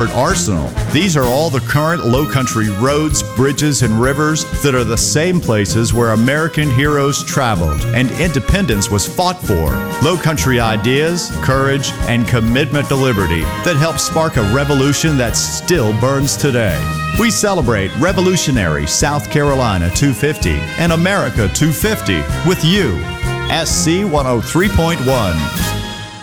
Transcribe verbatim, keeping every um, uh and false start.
Comfort Arsenal. These are all the current Lowcountry roads, bridges, and rivers that are the same places where American heroes traveled and independence was fought for. Lowcountry ideas, courage, and commitment to liberty that help spark a revolution that still burns today. We celebrate Revolutionary South Carolina two fifty and America two fifty with you. S C one oh three point one.